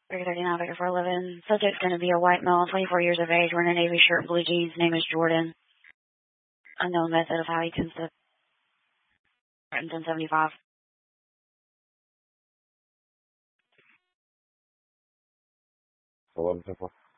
339 Victor 411. Subject's going to be a white male, 24 years of age, wearing a navy shirt, blue jeans. Name is Jordan. Unknown method of how he tends to 1075. 11 10